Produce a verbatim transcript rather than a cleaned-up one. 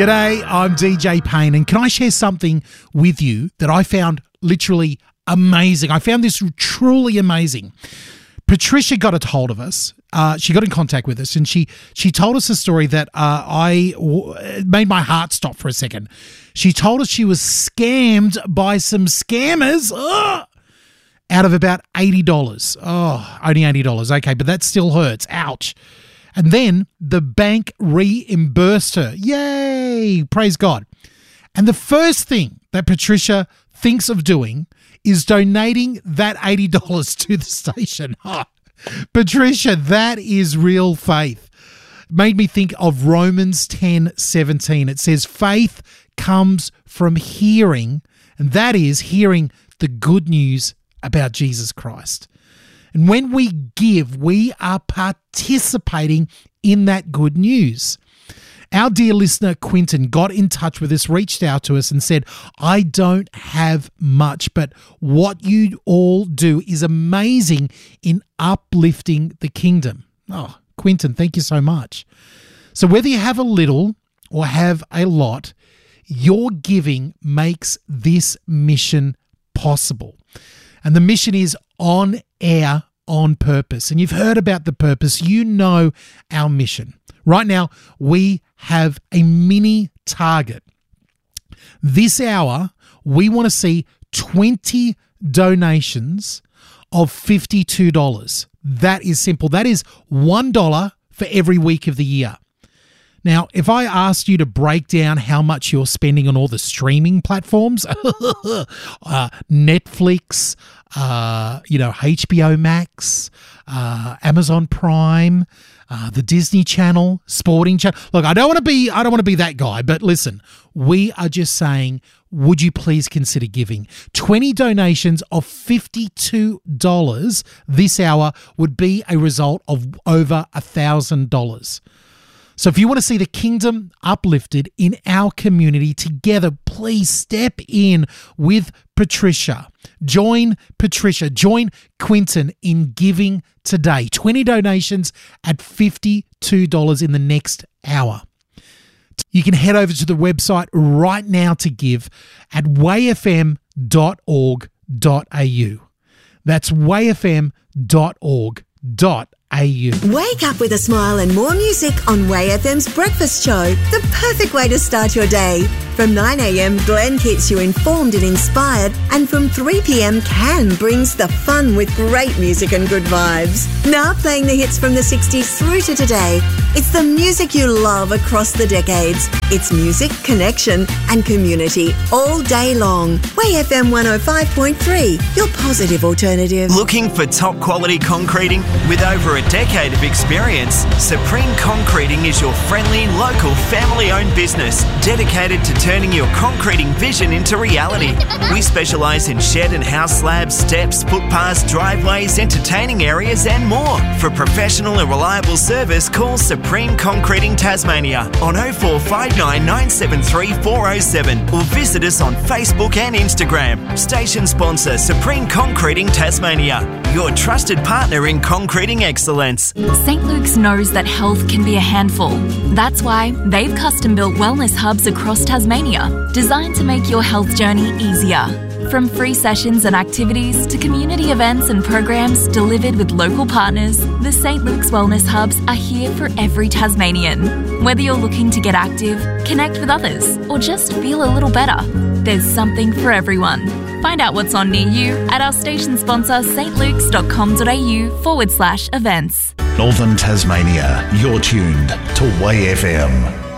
G'day, I'm D J Payne, and can I share something with you that I found literally amazing? I found this truly amazing. Patricia got a hold of us. Uh, she got in contact with us, and she she told us a story that uh, I it made my heart stop for a second. She told us she was scammed by some scammers ugh, out of about eighty dollars. Oh, only eighty dollars. Okay, but that still hurts. Ouch. And then the bank reimbursed her. Yay! Praise God. And the first thing that Patricia thinks of doing is donating that eighty dollars to the station. Oh, Patricia, that is real faith. It made me think of Romans ten seventeen. It says, faith comes from hearing, and that is hearing the good news about Jesus Christ. And when we give, we are participating in that good news. Our dear listener, Quinton, got in touch with us, reached out to us and said, I don't have much, but what you all do is amazing in uplifting the kingdom. Oh, Quinton, thank you so much. So whether you have a little or have a lot, your giving makes this mission possible. And the mission is on air on purpose. And you've heard about the purpose. You know our mission. Right now, we have a mini target. This hour, we want to see twenty donations of fifty-two dollars. That is simple. That is one dollar for every week of the year. Now, if I asked you to break down how much you're spending on all the streaming platforms, uh, Netflix, uh, you know, H B O Max, uh, Amazon Prime, uh, the Disney Channel, Sporting Channel. Look, I don't want to be, I don't want to be that guy, but listen, we are just saying, would you please consider giving? twenty donations of fifty-two dollars this hour would be a result of over one thousand dollars. So if you want to see the kingdom uplifted in our community together, please step in with Patricia. Join Patricia. Join Quinton in giving today. twenty donations at fifty-two dollars in the next hour. You can head over to the website right now to give at way f m dot org dot a u. That's way f m dot org dot a u. Wake up with a smile and more music on Way F M's Breakfast Show, the perfect way to start your day. From nine a.m, Glenn keeps you informed and inspired, and from three p.m, Can brings the fun with great music and good vibes. Now playing the hits from the sixties through to today. It's the music you love across the decades. It's music, connection and community all day long. Way F M one oh five point three, your positive alternative. Looking for top quality concreting with over a decade of experience? Supreme Concreting is your friendly, local, family-owned business dedicated to turning your concreting vision into reality. We specialise in shed and house slabs, steps, footpaths, driveways, entertaining areas and more. For professional and reliable service, call Supreme Concreting Tasmania on oh four five nine, nine seven three, four oh seven or visit us on Facebook and Instagram. Station sponsor Supreme Concreting Tasmania, your trusted partner in concreting excellence. Saint Luke's knows that health can be a handful. That's why they've custom-built wellness hubs across Tasmania, designed to make your health journey easier. From free sessions and activities to community events and programs delivered with local partners, the Saint Luke's Wellness Hubs are here for every Tasmanian. Whether you're looking to get active, connect with others, or just feel a little better, there's something for everyone. Find out what's on near you at our station sponsor stlukes.com.au forward slash events. Northern Tasmania, you're tuned to Way F M.